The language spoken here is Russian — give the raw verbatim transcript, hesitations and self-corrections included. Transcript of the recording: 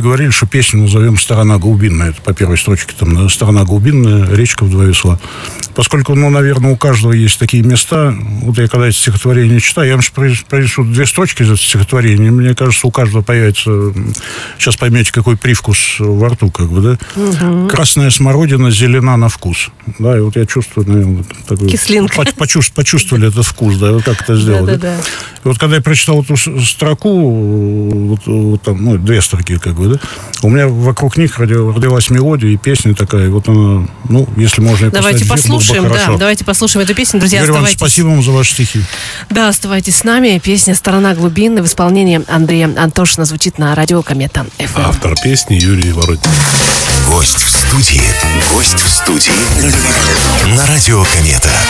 договорились, что песню назовем «Сторона глубинная». Это по первой строчке там «Сторона глубинная», речка в два весла. Поскольку, ну, наверное, у каждого есть такие места. Вот я когда это стихотворение читаю, я вам произнесу две строчки из этого стихотворения. Мне кажется, у каждого появится... Сейчас поймете, какой привкус во рту, как бы, да? Угу. «Красная смородина зелена на вкус». Да, и вот я чувствую, наверное, такой... Кислинка. Почувствовали, почувствовали этот вкус, да, вот как это сделать. Да, да, да. И вот когда я прочитал эту строку, вот, вот там, ну, две строки, как бы, да, у меня вокруг них родилась мелодия и песня такая. Вот она, ну, если можно... Давайте послушаем, да, давайте послушаем эту песню, друзья. Игорь Иванович, спасибо вам за ваши стихи. Да, оставайтесь с нами. Песня «Сторона глубины» в исполнении Андрея Антошина звучит на радио Комета эф эм. Автор песни Юрий Воротин. Гость в студии. Гость в студии. На радио Комета.